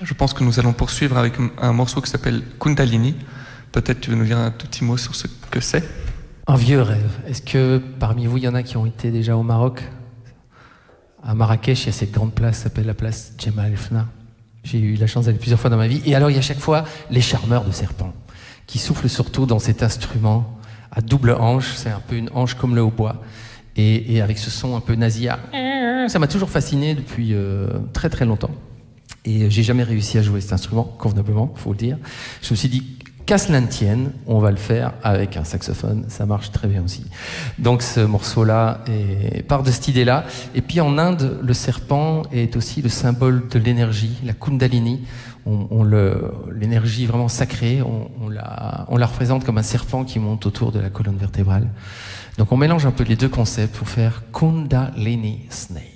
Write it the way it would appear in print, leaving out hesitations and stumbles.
Je pense que nous allons poursuivre avec un morceau qui s'appelle Kundalini. Peut-être tu veux nous dire un tout petit mot sur ce que c'est? Un vieux rêve. Est-ce que parmi vous, il y en a qui ont été déjà au Maroc? À Marrakech, il y a cette grande place, s'appelle la place Jemaa el Fna. J'ai eu la chance d'aller plusieurs fois dans ma vie. Et alors, il y a chaque fois les charmeurs de serpents qui soufflent surtout dans cet instrument à double hanche. C'est un peu une hanche comme le hautbois. Et avec ce son un peu nasillard. Ça m'a toujours fasciné depuis très très longtemps. Et j'ai jamais réussi à jouer cet instrument convenablement, faut le dire. Je me suis dit, qu'à cela ne tienne, on va le faire avec un saxophone, ça marche très bien aussi. Donc ce morceau-là part de cette idée-là. Et puis en Inde, le serpent est aussi le symbole de l'énergie, la Kundalini. L'énergie vraiment sacrée, on la représente comme un serpent qui monte autour de la colonne vertébrale. Donc on mélange un peu les deux concepts pour faire Kundalini Snake.